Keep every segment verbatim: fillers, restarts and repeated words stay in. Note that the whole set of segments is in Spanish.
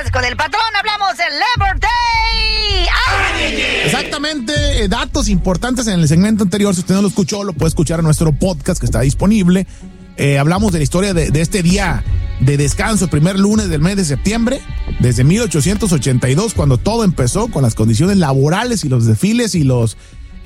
tardes con el patrón. Hablamos del Labor Day. ¡Ay! Exactamente, eh, datos importantes en el segmento anterior. Si usted no lo escuchó, lo puede escuchar en nuestro podcast que está disponible. Eh, hablamos de la historia de, de este día de descanso, el primer lunes del mes de septiembre, desde mil ochocientos ochenta y dos, cuando todo empezó con las condiciones laborales y los desfiles y los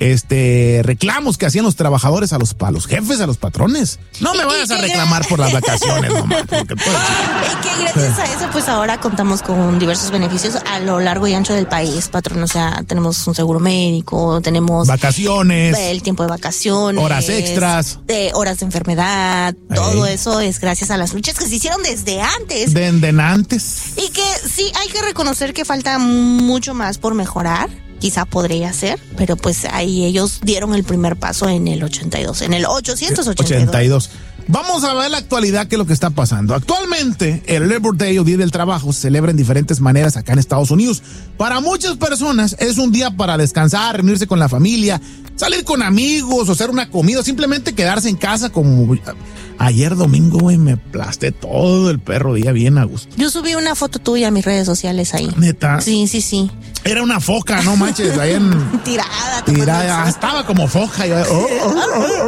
este reclamos que hacían los trabajadores a los, a los jefes, a los patrones. No me vayas a reclamar por las vacaciones, nomás. Porque pues, y que gracias a eso, pues ahora contamos con diversos beneficios a lo largo y ancho del país, patrón. O sea, tenemos un seguro médico, tenemos vacaciones, el tiempo de vacaciones, horas extras, de horas de enfermedad. Ey. Todo eso es gracias a las luchas que se hicieron desde antes. Desde antes. Y que sí, hay que reconocer que falta mucho más por mejorar. Quizá podría ser, pero pues ahí ellos dieron el primer paso en el ochenta y dos, en el ochocientos ochenta y dos. ochenta y dos. Vamos a ver la actualidad, qué es lo que está pasando. Actualmente, el Labor Day o Día del Trabajo se celebra en diferentes maneras acá en Estados Unidos. Para muchas personas es un día para descansar, reunirse con la familia, salir con amigos o hacer una comida, o simplemente quedarse en casa como... Ayer domingo, güey, me aplasté todo el perro día bien a gusto. Yo subí una foto tuya a mis redes sociales ahí. ¿Neta? Sí, sí, sí. Era una foca, no manches, ahí en... tirada. Tirada, estaba como foca. Y, oh, oh,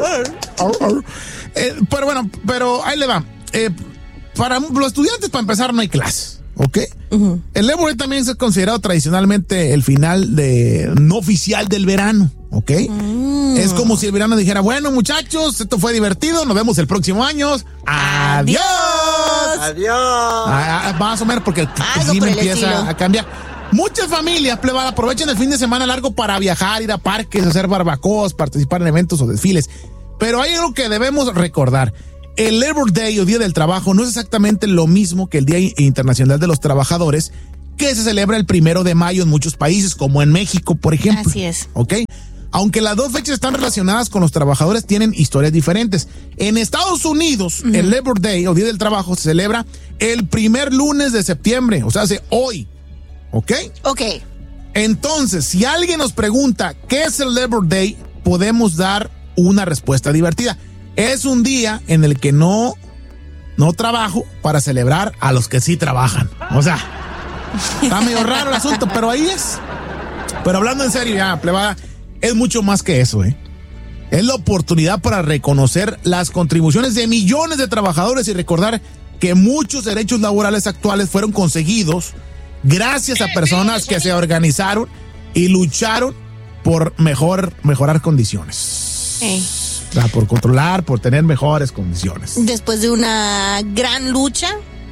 oh, oh, oh. Eh, pero bueno, pero ahí le va. Eh, para los estudiantes, para empezar, no hay clases, ¿ok? Uh-huh. El Labor Day también es considerado tradicionalmente el final de no oficial del verano, ¿ok? Mm. Es como si el verano dijera, bueno, muchachos, esto fue divertido, nos vemos el próximo año. ¡Adiós! ¡Adiós! Ah, más o menos, porque el clima empieza a cambiar. Muchas familias, plebada, aprovechan el fin de semana largo para viajar, ir a parques, hacer barbacoas, participar en eventos o desfiles. Pero hay algo que debemos recordar. El Labor Day o Día del Trabajo no es exactamente lo mismo que el Día Internacional de los Trabajadores, que se celebra el primero de mayo en muchos países, como en México, por ejemplo. Así es. ¿Ok? Aunque las dos fechas están relacionadas con los trabajadores, tienen historias diferentes. En Estados Unidos, uh-huh. el Labor Day o Día del Trabajo se celebra el primer lunes de septiembre, o sea, hace hoy. ¿Ok? Ok. Entonces, si alguien nos pregunta qué es el Labor Day, podemos dar una respuesta divertida. Es un día en el que no, no trabajo para celebrar a los que sí trabajan. O sea, está medio raro el asunto, pero ahí es. Pero hablando en serio, ya, plebada, es mucho más que eso, ¿eh? Es la oportunidad para reconocer las contribuciones de millones de trabajadores y recordar que muchos derechos laborales actuales fueron conseguidos gracias a personas que se organizaron y lucharon por mejor, mejorar condiciones. Hey. O sea, por controlar, por tener mejores condiciones. Después de una gran lucha,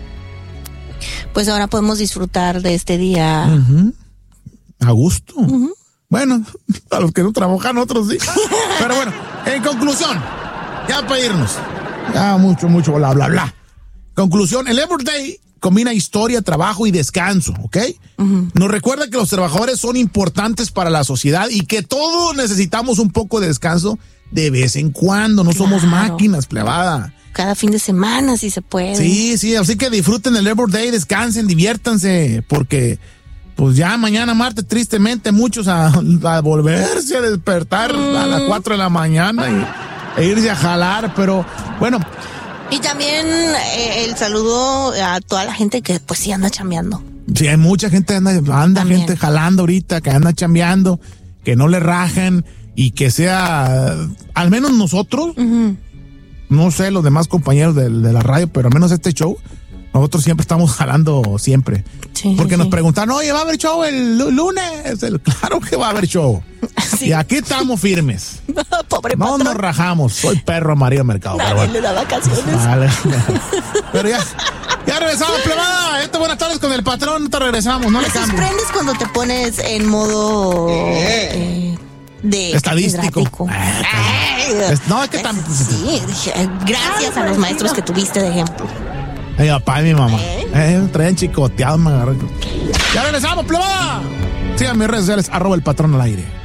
pues ahora podemos disfrutar de este día. Uh-huh. A gusto. Uh-huh. Bueno, a los que no trabajan, otros sí. Pero bueno, en conclusión, ya para irnos. Ya mucho, mucho bla, bla, bla. Conclusión, el Labor Day combina historia, trabajo y descanso, ¿ok? Uh-huh. Nos recuerda que los trabajadores son importantes para la sociedad y que todos necesitamos un poco de descanso de vez en cuando. No claro. somos máquinas, plebada. Cada fin de semana, si se puede. Sí, sí, así que disfruten el Labor Day, descansen, diviértanse, porque pues ya mañana martes, tristemente, muchos a, a volverse a despertar mm. a las cuatro de la mañana y, e irse a jalar, pero bueno. Y también eh, el saludo a toda la gente que pues sí anda chambeando. Sí, hay mucha gente, anda, anda gente jalando ahorita, que anda chambeando, que no le rajan y que sea, al menos nosotros, uh-huh. no sé, los demás compañeros de, de la radio, pero al menos este show, nosotros siempre estamos jalando siempre. Sí, Porque sí. nos preguntan, oye, ¿va a haber show el lunes? El, claro que va a haber show. Sí. Y aquí estamos firmes. Pobre no patrón. Nos rajamos. Soy perro amarillo mercado. Nadie pero bueno. le da vacaciones. Vale. Pero ya, ya regresamos, plebada. Esto, buenas tardes con el patrón. Te regresamos, no le cambies. ¿Te sorprendes cuando te pones en modo eh, de estadístico? Ay, no, es que tan... Sí, gracias a los maestros que tuviste de ejemplo. Mi papá y mi mamá. ¿Eh? Eh, traían chicoteados, me agarré. Ya regresamos, plebada. Síganme en mis redes sociales, arroba el patrón al aire.